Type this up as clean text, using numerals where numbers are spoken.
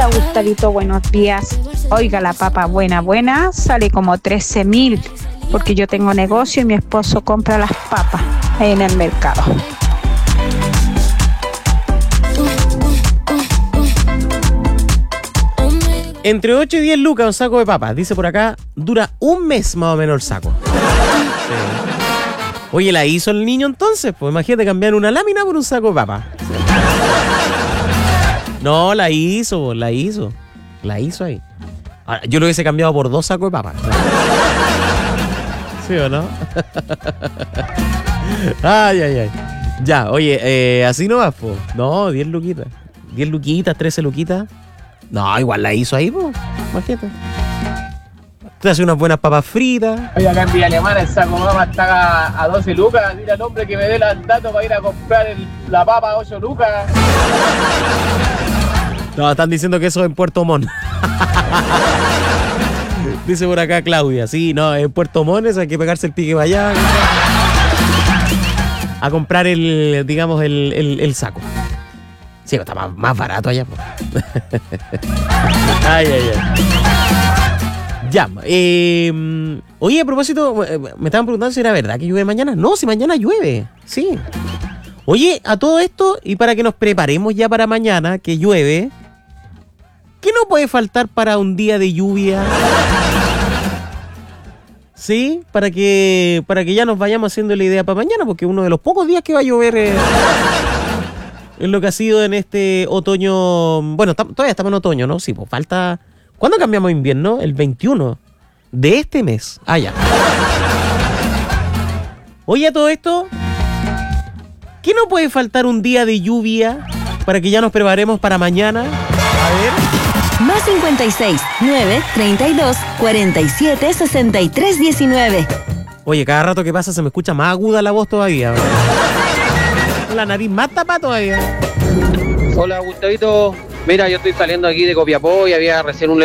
Gustavito, buenos días. Oiga, la papa buena sale como 13.000 porque yo tengo negocio y mi esposo compra las papas ahí en el mercado. Entre 8 y 10 lucas un saco de papas. Dice por acá, dura un mes más o menos el saco. Sí. Oye, ¿la hizo el niño entonces? Pues imagínate cambiar una lámina por un saco de papas. No, la hizo ahí. Ahora, yo lo hubiese cambiado por 2 sacos de papas. ¿Sí o no? Ay. Ya, oye, así no vas, po. No, 10 luquitas. 10 luquitas, 13 luquitas. No, igual la hizo ahí, po. Imagínate. Te hace unas buenas papas fritas. Oye, acá en Villa Alemana el saco de papas está a 12 lucas. Dile al hombre que me dé el dato para ir a comprar la papa a 8 lucas. No, están diciendo que eso es en Puerto Montt. Dice por acá Claudia. Sí, no, en Puerto Montt hay que pegarse el pique para allá. A comprar el saco. Sí, está más barato allá. Ay. Ya. Oye, a propósito, me estaban preguntando si era verdad que llueve mañana. No, si mañana llueve. Sí. Oye, a todo esto, y para que nos preparemos ya para mañana, que llueve, ¿qué no puede faltar para un día de lluvia? Sí, para que ya nos vayamos haciendo la idea para mañana, porque uno de los pocos días que va a llover es lo que ha sido en este otoño. Bueno, todavía estamos en otoño, ¿no? Sí, pues falta. ¿Cuándo cambiamos a invierno? El 21 de este mes. Ah, ya. Oye, a todo esto, ¿qué no puede faltar un día de lluvia para que ya nos preparemos para mañana? A ver. Más 56 9 32 47 63 19. Oye, cada rato que pasa se me escucha más aguda la voz todavía. La nariz más tapada todavía. Hola, Gustavito. Mira, yo estoy saliendo aquí de Copiapó y había recién un